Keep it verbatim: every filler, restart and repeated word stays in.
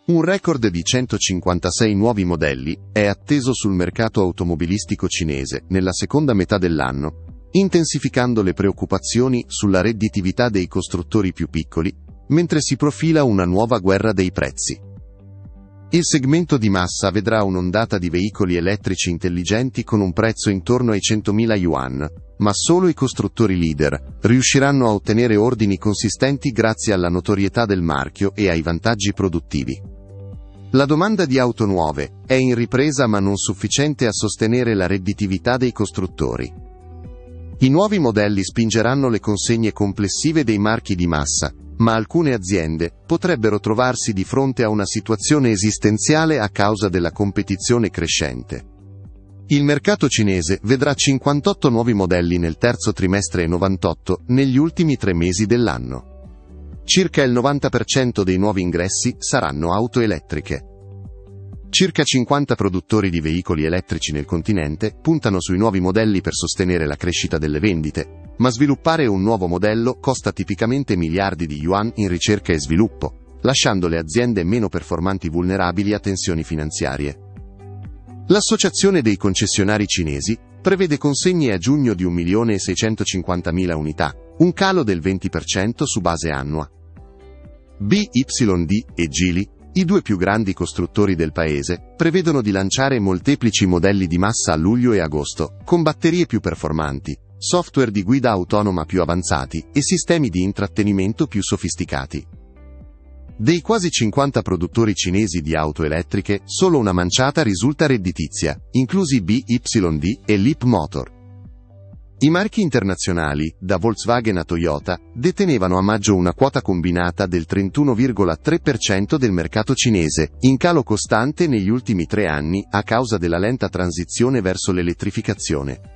Un record di centocinquantasei nuovi modelli è atteso sul mercato automobilistico cinese nella seconda metà dell'anno, intensificando le preoccupazioni sulla redditività dei costruttori più piccoli, mentre si profila una nuova guerra dei prezzi. Il segmento di massa vedrà un'ondata di veicoli elettrici intelligenti con un prezzo intorno ai centomila yuan, ma solo i costruttori leader riusciranno a ottenere ordini consistenti grazie alla notorietà del marchio e ai vantaggi produttivi. La domanda di auto nuove è in ripresa ma non sufficiente a sostenere la redditività dei costruttori. I nuovi modelli spingeranno le consegne complessive dei marchi di massa, ma alcune aziende potrebbero trovarsi di fronte a una situazione esistenziale a causa della competizione crescente. Il mercato cinese vedrà cinquantotto nuovi modelli nel terzo trimestre e novantotto negli ultimi tre mesi dell'anno. Circa il novanta per cento dei nuovi ingressi saranno auto elettriche. Circa cinquanta produttori di veicoli elettrici nel continente puntano sui nuovi modelli per sostenere la crescita delle vendite, ma sviluppare un nuovo modello costa tipicamente miliardi di yuan in ricerca e sviluppo, lasciando le aziende meno performanti vulnerabili a tensioni finanziarie. L'Associazione dei concessionari cinesi prevede consegne a giugno di un milione e seicentocinquantamila unità, un calo del venti per cento su base annua. B Y D e Geely, i due più grandi costruttori del paese, prevedono di lanciare molteplici modelli di massa a luglio e agosto, con batterie più performanti, software di guida autonoma più avanzati e sistemi di intrattenimento più sofisticati. Dei quasi cinquanta produttori cinesi di auto elettriche, solo una manciata risulta redditizia, inclusi B Y D e Leapmotor. I marchi internazionali, da Volkswagen a Toyota, detenevano a maggio una quota combinata del trentuno virgola tre per cento del mercato cinese, in calo costante negli ultimi tre anni a causa della lenta transizione verso l'elettrificazione.